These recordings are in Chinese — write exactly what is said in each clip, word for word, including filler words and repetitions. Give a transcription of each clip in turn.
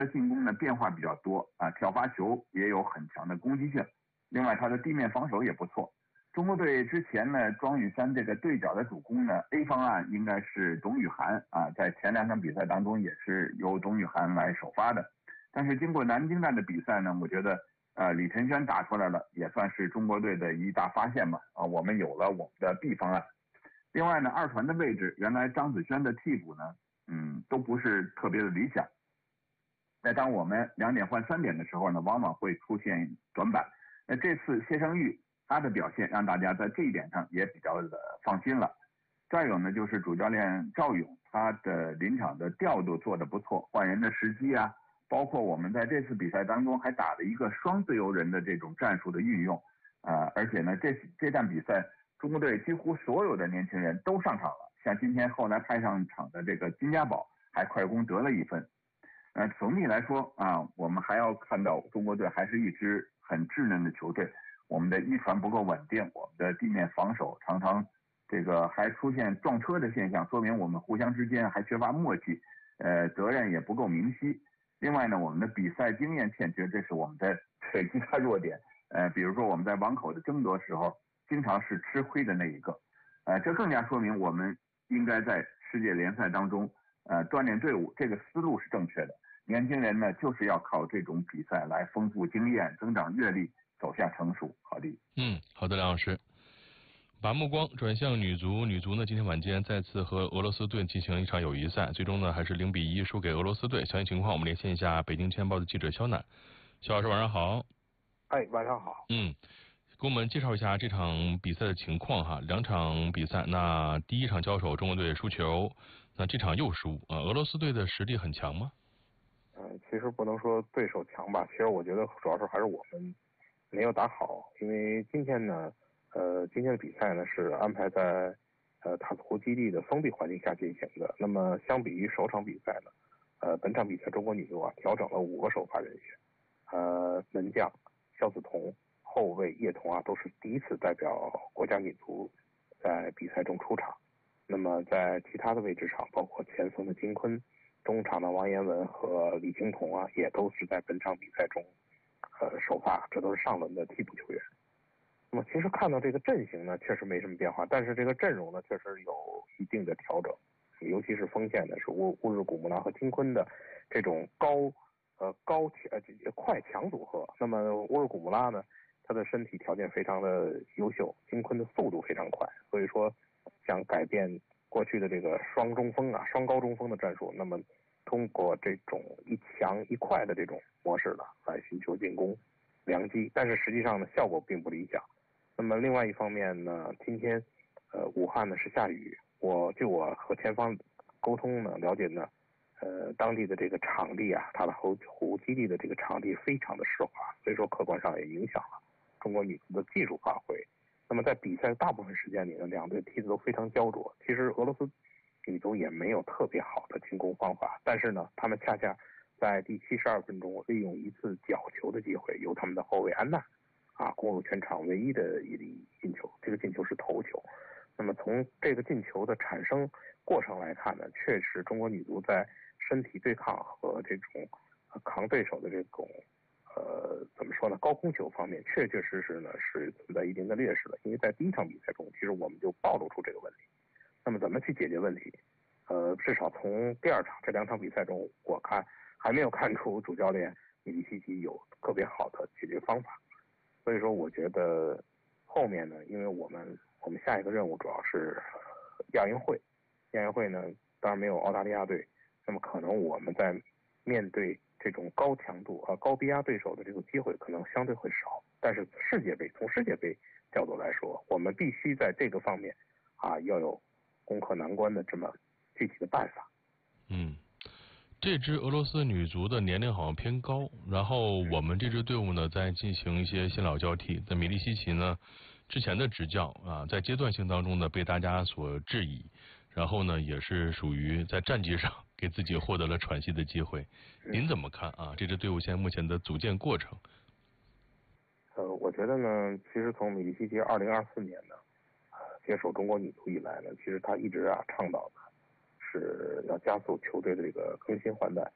的进攻呢变化比较多啊，挑发球也有很强的攻击性，另外他的地面防守也不错。中国队之前呢，庄宇珊这个对角的主攻呢 ，A 方案应该是董雨涵啊，在前两场比赛当中也是由董雨涵来首发的。但是经过南京站的比赛呢，我觉得呃李晨轩打出来了，也算是中国队的一大发现吧啊，我们有了我们的 B 方案。另外呢，二传的位置原来张子萱的替补呢，嗯，都不是特别的理想。在当我们两点换三点的时候呢，往往会出现短板。那这次谢胜玉他的表现让大家在这一点上也比较的放心了。再有呢，就是主教练赵勇他的临场的调度做得不错，换人的时机啊，包括我们在这次比赛当中还打了一个双自由人的这种战术的运用啊、呃，而且呢，这这站比赛中国队几乎所有的年轻人都上场了，像今天后来派上场的这个金家宝还快攻得了一分。呃，总体来说啊，我们还要看到中国队还是一支很稚嫩的球队。我们的一传不够稳定，我们的地面防守常常这个还出现撞车的现象，说明我们互相之间还缺乏默契，呃，责任也不够明晰。另外呢，我们的比赛经验欠缺，这是我们的其他弱点。呃，比如说我们在网口的争夺时候，经常是吃亏的那一个。呃，这更加说明我们应该在世界联赛当中，呃，锻炼队伍，这个思路是正确的。年轻人呢，就是要靠这种比赛来丰富经验、增长阅历。走向成熟。好的， 嗯，好的，梁老师。把目光转向女足，女足呢今天晚间再次和俄罗斯队进行一场友谊赛，最终呢还是零比一输给俄罗斯队。详细情况我们连线一下北京签报的记者肖楠。肖老师晚上好。 哎，晚上好。 嗯，给我们介绍一下这场比赛的情况哈。两场比赛，那第一场交手中国队输球，那这场又输啊、呃。俄罗斯队的实力很强吗？ 呃，其实不能说对手强吧，其实我觉得主要是还是我们没有打好，因为今天呢，呃，今天的比赛呢是安排在呃塔斯湖基地的封闭环境下进行的。那么相比于首场比赛呢，呃，本场比赛中国女足啊调整了五个首发人选，呃，门将肖梓彤、后卫叶童啊都是第一次代表国家女足在比赛中出场。那么在其他的位置上，包括前锋的金坤、中场的王彦文和李青桐啊，也都是在本场比赛中。呃，首发，这都是上轮的替补球员。那么，其实看到这个阵型呢，确实没什么变化，但是这个阵容呢，确实有一定的调整，尤其是锋线呢，是乌乌日古木拉和金坤的这种高呃高强呃快强组合。那么乌日古木拉呢，他的身体条件非常的优秀，金坤的速度非常快，所以说想改变过去的这个双中锋啊、双高中锋的战术，那么。通过这种一强一快的这种模式呢，来寻求进攻良机，但是实际上呢，效果并不理想。那么另外一方面呢，今天呃武汉呢是下雨，我就我和前方沟通呢了解呢，呃当地的这个场地啊，它的湖湖基地的这个场地非常的湿滑，所以说客观上也影响了中国女足的技术发挥。那么在比赛大部分时间里呢，两队踢得都非常焦灼。其实俄罗斯女足也没有特别好的进攻方法，但是呢，他们恰恰在第七十二分钟利用一次角球的机会，由他们的后卫安娜啊攻入全场唯一的一粒进球，这个进球是头球。那么从这个进球的产生过程来看呢，确实中国女足在身体对抗和这种扛对手的这种呃怎么说呢高空球方面，确确实实呢是存在一定的劣势的。因为在第一场比赛中，其实我们就暴露出这个问题。那么怎么去解决问题？呃，至少从第二场这两场比赛中，我看还没有看出主教练米利西奇有特别好的解决方法。所以说，我觉得后面呢，因为我们我们下一个任务主要是亚运会，亚运会呢当然没有澳大利亚队，那么可能我们在面对这种高强度和高逼压对手的这个机会可能相对会少。但是世界杯从世界杯角度来说，我们必须在这个方面啊要有攻克难关的这么具体的办法。 嗯，这支俄罗斯女足的年龄好像偏高，然后我们这支队伍呢在进行一些新老交替。在米利西奇呢之前的执教啊，在阶段性当中呢被大家所质疑，然后呢也是属于在战绩上给自己获得了喘息的机会。您怎么看啊？这支队伍现在目前的组建过程？ 呃，我觉得呢，其实从米利西奇二零二四年呢。接手中国女足以来呢，其实他一直啊倡导的是要加速球队的这个更新换代。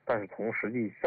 但是从实际效